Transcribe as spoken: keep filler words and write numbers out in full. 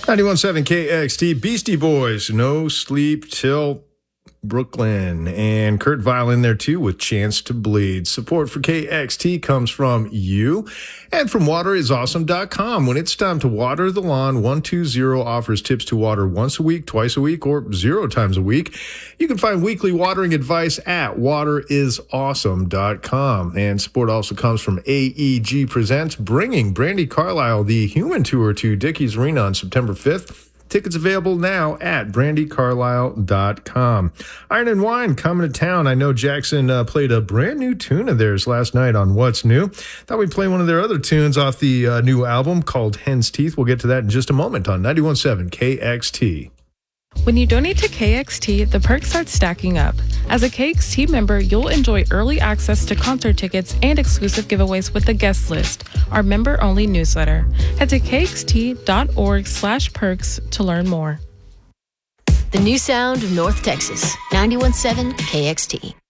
ninety-one point seven K X T, Beastie Boys, No Sleep Till Brooklyn, and Kurt Vile in there too with Chance to Bleed. Support for K X T comes from you and from water is awesome dot com. When it's time to water the lawn, one two zero offers tips to water once a week, twice a week, or zero times a week. You can find weekly watering advice at water is awesome dot com. And support also comes from A E G Presents, bringing Brandi Carlile the Human Tour to Dickies Arena on September fifth. Tickets available now at brandi carlile dot com. Iron and Wine coming to town. I know Jackson uh, played a brand new tune of theirs last night on What's New. Thought we'd play one of their other tunes off the uh, new album called Hen's Teeth. We'll get to that in just a moment on ninety-one point seven K X T. When you donate to K X T, the perks start stacking up. As a K X T member, you'll enjoy early access to concert tickets and exclusive giveaways with the guest list, our member-only newsletter. Head to kxt.org slash perks to learn more. The new sound of North Texas, ninety-one point seven K X T.